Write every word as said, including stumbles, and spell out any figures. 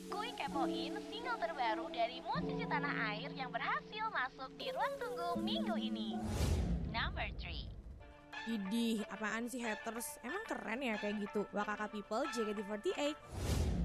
Kuy kepoin single terbaru dari musisi tanah air yang berhasil masuk di ruang tunggu minggu ini. Number three. Idih, apaan sih haters? Emang keren ya kayak gitu? Wakaka People J K T empat delapan.